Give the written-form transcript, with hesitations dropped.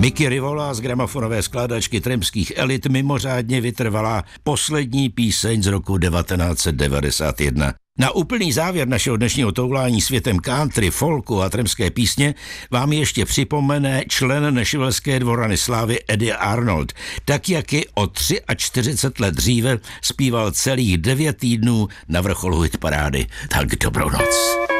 Mickey Rivola z gramofonové skládačky Tremských elit mimořádně vytrvala poslední píseň z roku 1991. Na úplný závěr našeho dnešního toulání světem country, folku a tremské písně vám ještě připomene člen Nashvilleské dvorany slávy Eddie Arnold, tak jak ji o 43 let dříve zpíval celých 9 týdnů na vrcholu hitparády. Tak dobrou noc.